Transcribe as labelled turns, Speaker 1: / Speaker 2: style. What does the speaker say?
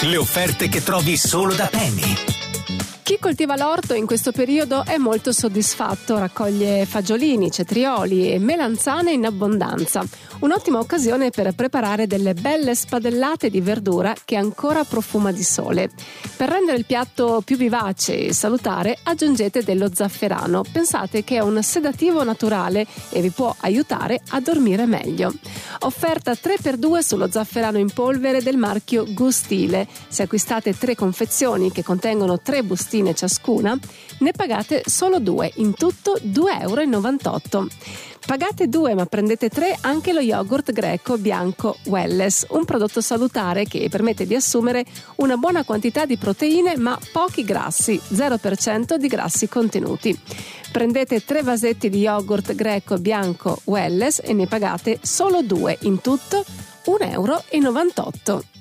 Speaker 1: Le offerte che trovi solo da Penny.
Speaker 2: Chi coltiva l'orto in questo periodo è molto soddisfatto, raccoglie fagiolini, cetrioli e melanzane in abbondanza. Un'ottima occasione per preparare delle belle spadellate di verdura che ancora profuma di sole. Per rendere il piatto più vivace e salutare aggiungete dello zafferano. Pensate che è un sedativo naturale e vi può aiutare a dormire meglio. Offerta 3x2 sullo zafferano in polvere del marchio Gustile. Se acquistate 3 confezioni che contengono 3 bustine ciascuna, ne pagate solo 2, in tutto 2,98 €. Pagate 2 ma prendete 3 anche lo yogurt greco bianco Welless, un prodotto salutare che permette di assumere una buona quantità di proteine ma pochi grassi, 0% di grassi contenuti. Prendete 3 vasetti di yogurt greco bianco Welless e ne pagate solo 2, in tutto 1,98 €.